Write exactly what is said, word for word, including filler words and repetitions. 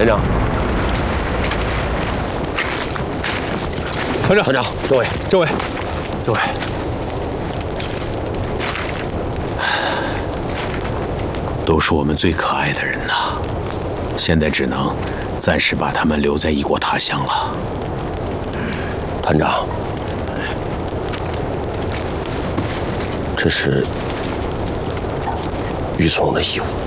团长， 团长， 团长，政委， 政委， 政委， 都是我们最可爱的人呐，现在只能暂时把他们留在异国他乡了。 团长，这是玉松的义务。